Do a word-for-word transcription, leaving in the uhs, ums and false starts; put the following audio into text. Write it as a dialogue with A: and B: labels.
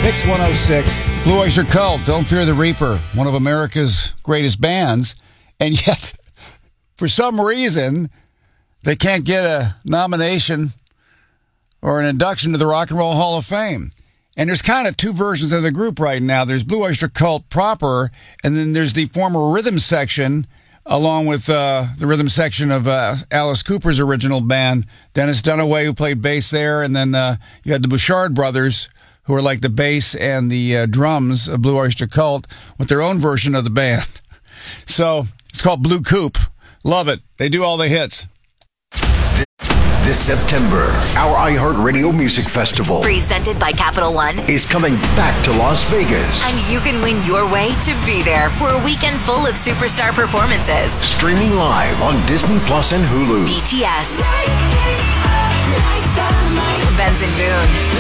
A: Mix one oh six. Blue Oyster Cult, Don't Fear the Reaper, one of America's greatest bands. And yet, for some reason, they can't get a nomination or an induction to the Rock and Roll Hall of Fame. And there's kind of two versions of the group right now. There's Blue Oyster Cult proper, and then there's the former rhythm section, along with uh, the rhythm section of uh, Alice Cooper's original band, Dennis Dunaway, who played bass there, and then uh, you had the Bouchard brothers, who are like the bass and the uh, drums of Blue Oyster Cult, with their own version of the band. So it's called Blue Coupe. Love it. They do all the hits.
B: This September, our iHeartRadio Music Festival,
C: presented by Capital One,
B: is coming back to Las Vegas.
C: And you can win your way to be there for a weekend full of superstar performances.
B: Streaming live on Disney Plus and Hulu.
C: B T S, Benson Boone,